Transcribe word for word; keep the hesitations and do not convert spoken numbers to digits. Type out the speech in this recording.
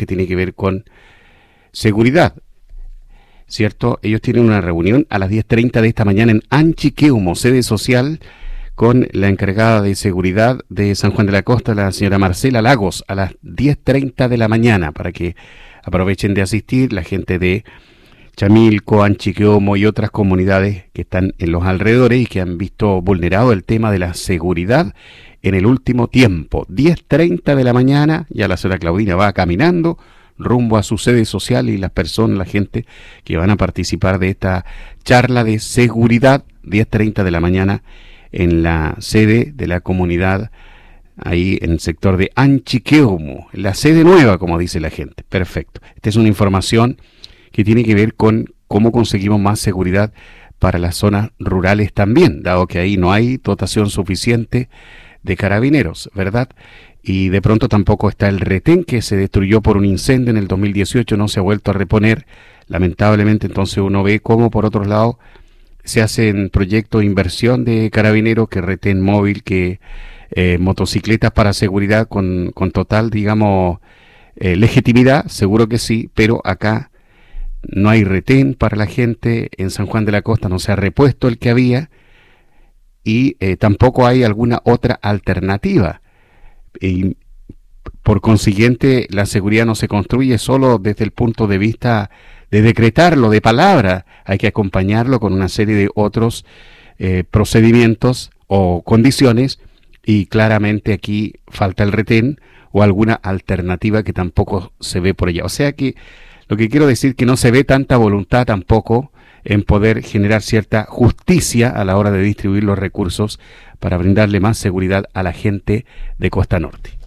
que tiene que ver con seguridad, ¿cierto? Ellos tienen una reunión a las diez treinta de esta mañana en Anchiqueumo, sede social, con la encargada de seguridad de San Juan de la Costa, la señora Marcela Lagos, a las diez treinta de la mañana, para que aprovechen de asistir la gente de Chamilco, Anchiqueumo y otras comunidades que están en los alrededores y que han visto vulnerado el tema de la seguridad en el último tiempo. diez treinta de la mañana, ya la señora Claudina va caminando rumbo a su sede social y las personas, la gente que van a participar de esta charla de seguridad, diez treinta de la mañana en la sede de la comunidad, ahí en el sector de Anchiqueumo, la sede nueva, como dice la gente. Perfecto. Esta es una información que tiene que ver con cómo conseguimos más seguridad para las zonas rurales también, dado que ahí no hay dotación suficiente de carabineros, ¿verdad? Y de pronto tampoco está el retén que se destruyó por un incendio en el dos mil dieciocho, no se ha vuelto a reponer, lamentablemente. Entonces uno ve cómo por otro lado se hacen proyectos de inversión de carabineros, que retén móvil, que eh, motocicletas para seguridad con, con total, digamos, eh, legitimidad, seguro que sí, pero acá no hay retén para la gente. En San Juan de la Costa no se ha repuesto el que había y eh, tampoco hay alguna otra alternativa. Y por consiguiente, la seguridad no se construye solo desde el punto de vista de decretarlo de palabra, hay que acompañarlo con una serie de otros eh, procedimientos o condiciones, y claramente aquí falta el retén o alguna alternativa que tampoco se ve por allá. O sea que lo que quiero decir que no se ve tanta voluntad tampoco en poder generar cierta justicia a la hora de distribuir los recursos para brindarle más seguridad a la gente de Costa Norte.